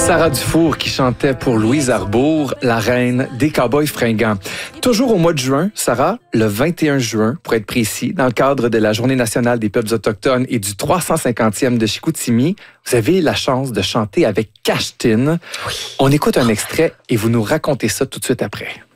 Sarah Dufour qui chantait pour Louise Arbour, la reine des cowboys fringants. Toujours au mois de juin, Sarah, le 21 juin, pour être précis, dans le cadre de la Journée nationale des peuples autochtones et du 350e de Chicoutimi, vous avez la chance de chanter avec Cash Tin. Oui. On écoute un extrait et vous nous racontez ça tout de suite après.